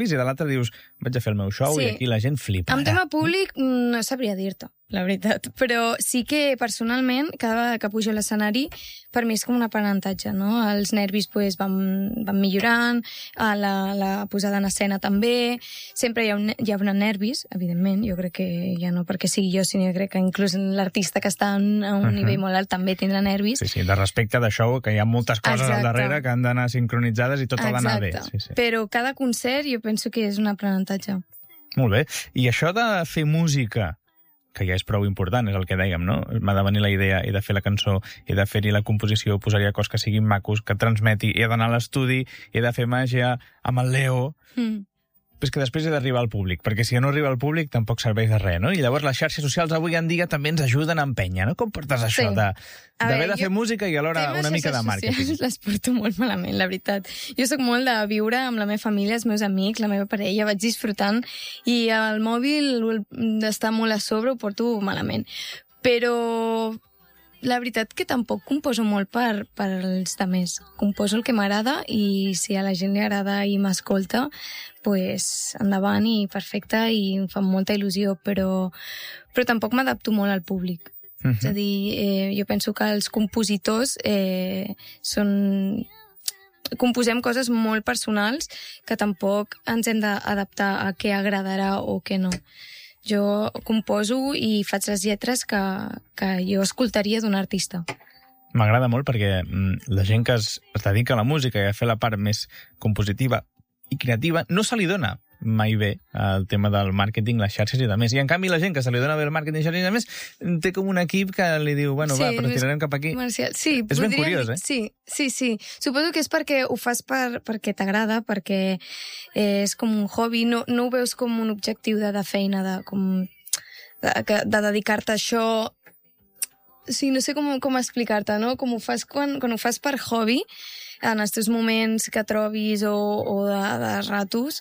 i de l'altre dius, vaig a fer el meu show i aquí la gent flipa. En tema públic no sabria dir-te, la veritat. Però sí que personalment, cada vegada que pujo a l'escenari, per mi és com un aprenentatge, no? Els nervis van millorant, la posada en escena també. Sempre hi haurà nervis, evidentment. Jo crec que ja no perquè sigui jo, sinó jo crec que inclús l'artista que està a un nivell molt alt també tindrà nervis. Sí, de respecte d'això, que hi ha moltes coses al darrere que han d'anar sincronitzades i tot ha d'anar bé. Però cada concert jo penso que és un aprenentatge. Molt bé. I això de fer música, que ja és prou important, és el que dèiem, no? M'ha de venir la idea, he de fer la cançó, he de fer-hi la composició, posar-hi cos que siguin macos, que transmeti, he d'anar a l'estudi, he de fer màgia amb el Leo... Però és que després he d'arribar al públic, perquè si no arriba al públic tampoc serveix de res, no? I llavors les xarxes socials avui en dia també ens ajuden a empènyer, no? Com portes això d'haver de fer música i alhora una mica de màrqueting? Les porto molt malament, la veritat. Jo sóc molt de viure amb la meva família, els meus amics, la meva parella, vaig disfrutant, i el mòbil d'estar molt a sobre ho porto malament. Però la veritat que tampoc composo molt per als altres. Composo el que m'agrada i si a la gent li agrada i m'escolta, pues endavant i perfecte i em fa molta il·lusió, però tampoc m'adapto molt al públic. És a dir, jo penso que els compositors composem coses molt personals que tampoc ens hem d'adaptar a què agradarà o què no. Jo composo i faig les lletres que jo escoltaria d'un artista. M'agrada molt perquè la gent que es dedica a la música i a fer la part més compositiva i creativa no se li dona mai bé el tema del màrqueting, les xarxes i de més. I en canvi la gent que se li dona bé el màrqueting i xarxes i de més té com un equip que li diu, bueno, va, però tirarem cap aquí. Sí, és ben curiós, eh? Sí. Suposo que és perquè ho fas perquè t'agrada, perquè és com un hobby, no ho veus com un objectiu de feina, de dedicar-te a això. Sí, no sé com explicar-te, no? Com ho fas quan ho fas per hobby, en els teus moments que trobis o de ratos,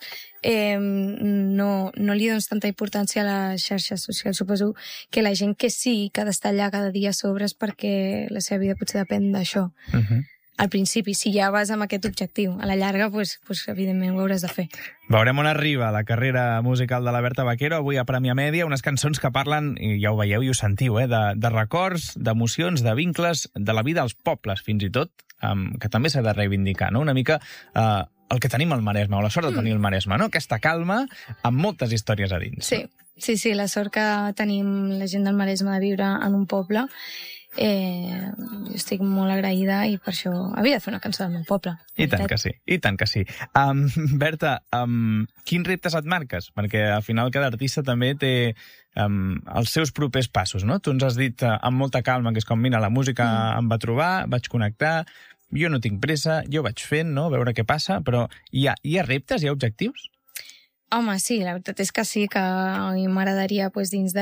no li dones tanta importància a les xarxes socials. Suposo que la gent que sí que ha d'estar allà cada dia a sobre és perquè la seva vida potser depèn d'això. Al principi, si ja vas amb aquest objectiu. A la llarga, pues, evidentment, ho hauràs de fer. Veurem on arriba la carrera musical de la Berta Vaquero, avui a Premià Mèdia, unes cançons que parlen, i ja ho veieu i ho sentiu, de records, d'emocions, de vincles, de la vida als pobles, fins i tot, que també s'ha de reivindicar, no? Una mica el que tenim al Maresme, o la sort de tenir el Maresme, no? Aquesta calma amb moltes històries a dins. Sí, la sort que tenim la gent del Maresme de viure en un poble. Jo estic molt agraïda i per això havia de fer una cançó del meu poble. I tant que sí. Berta, quins reptes et marques? Perquè al final cada artista també té els seus propers passos, no? Tu ens has dit amb molta calma que és com, mira, la música em va trobar, vaig connectar, jo no tinc pressa, jo vaig fent, no? A veure què passa, però hi ha reptes, hi ha objectius? Home, sí, la veritat és que sí, que a mi m'agradaria dins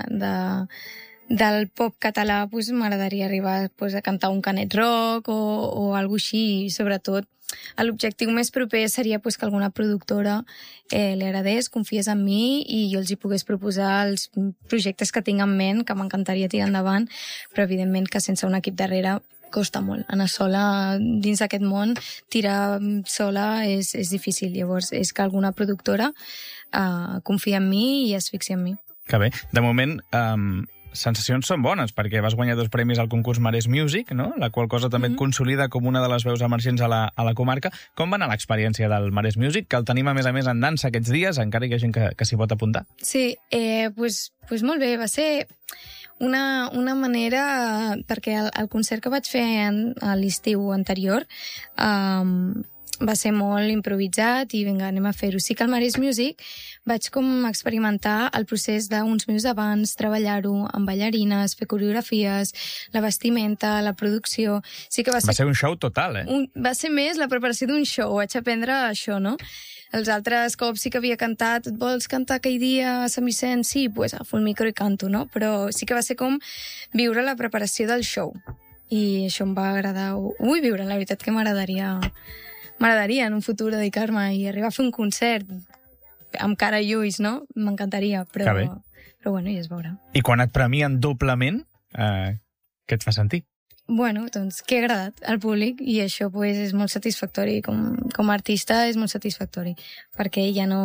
del pop català m'agradaria arribar a cantar un Canet Rock o alguna cosa així, i sobretot l'objectiu més proper seria que alguna productora li agradés, confiés en mi i jo els hi pogués proposar els projectes que tinc en ment, que m'encantaria tirar endavant, però evidentment que sense un equip darrere costa molt. Anar sola dins d'aquest món, tirar sola és difícil. Llavors és que alguna productora confia en mi i es fixi en mi. Que bé. De moment, sensacions són bones, perquè vas guanyar 2 premis al concurs Mares Music, no? La qual cosa també et consolida com una de les veus emergents a la comarca. Com va anar l'experiència del Mares Music, que el tenim a més en dansa aquests dies, encara hi ha gent que s'hi pot apuntar? Sí, pues molt bé, va ser una manera, perquè el concert que vaig fer a l'estiu anterior va ser molt improvisat i vinga, anem a fer-ho. Sí que al Mares Music vaig com experimentar el procés d'uns mesos abans, treballar-ho amb ballarines, fer coreografies, la vestimenta, la producció... Sí que va ser un show total, eh? Va ser més la preparació d'un show, vaig aprendre això, no? Els altres cops sí que havia cantat, et vols cantar aquell dia a Sant Vicent? Sí, doncs agafo el micro i canto, no? Però sí que va ser com viure la preparació del show. I això em va agradar. Ho vull viure, la veritat que m'agradaria en un futur dedicar-me i arribar a fer un concert amb cara i ulls, no? M'encantaria, però bueno, ja es veurà. I quan et premien doblement, què et fa sentir? bueno, doncs, que ha agradat al públic i això pues, és molt satisfactori. Com a artista és molt satisfactori, perquè ja no